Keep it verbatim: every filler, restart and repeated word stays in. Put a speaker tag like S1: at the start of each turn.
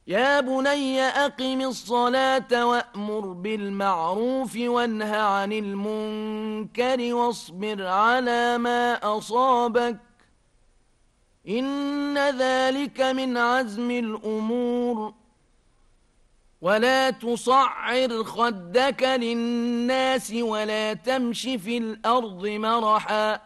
S1: يا بني أقم الصلاة وأمر بالمعروف وانه عن المنكر واصبر على ما أصابك إن ذلك من عزم الأمور. ولا تصعر خدك للناس ولا تمش في الأرض مرحا